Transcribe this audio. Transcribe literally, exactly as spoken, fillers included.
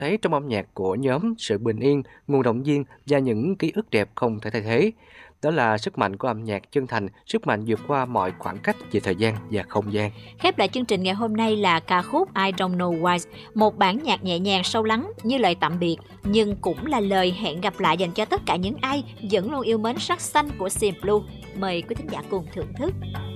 thấy trong âm nhạc của nhóm sự bình yên, nguồn động viên và những ký ức đẹp không thể thay thế. Đó là sức mạnh của âm nhạc chân thành, sức mạnh vượt qua mọi khoảng cách về thời gian và không gian. Khép lại chương trình ngày hôm nay là ca khúc I Don't Know Why, một bản nhạc nhẹ nhàng sâu lắng như lời tạm biệt, nhưng cũng là lời hẹn gặp lại dành cho tất cả những ai vẫn luôn yêu mến sắc xanh của Sim Blue. Mời quý thính giả cùng thưởng thức.